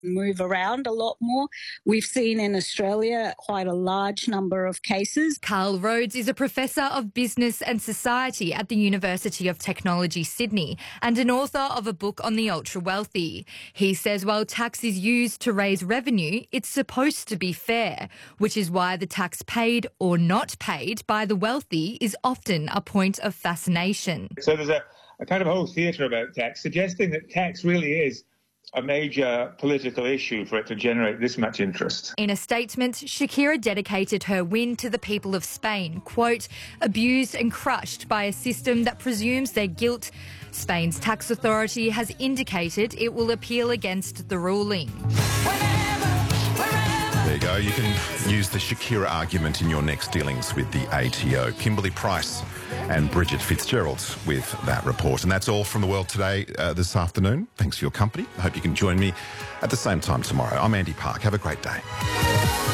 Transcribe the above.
move around a lot more. We've seen in Australia quite a large number of cases. Carl Rhodes is a professor of business and society at the University of Technology, Sydney, and an author of a book on the ultra-wealthy. He says while tax is used to raise revenue, it's supposed to be fair, which is why the tax paid or not paid by the wealthy is often a point of fascination. So there's a kind of whole theatre about tax, suggesting that tax really is a major political issue for it to generate this much interest. In a statement, Shakira dedicated her win to the people of Spain, quote, abused and crushed by a system that presumes their guilt. Spain's tax authority has indicated it will appeal against the ruling. There you go. You can use the Shakira argument in your next dealings with the ATO. Kimberly Price and Bridget Fitzgerald with that report. And that's all from The World Today this afternoon. Thanks for your company. I hope you can join me at the same time tomorrow. I'm Andy Park. Have a great day.